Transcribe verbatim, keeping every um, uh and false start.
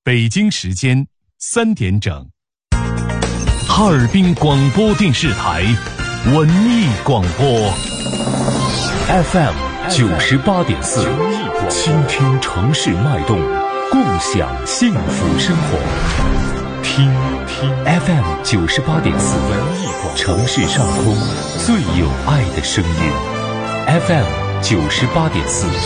北京时间三点整，哈尔滨广播电视台文艺广播 F M 九十八点四，倾听城市脉动，共享幸福生活。听听 F M 九十八点四，文艺广播，城市上空最有爱的声音。F M 九十八点四。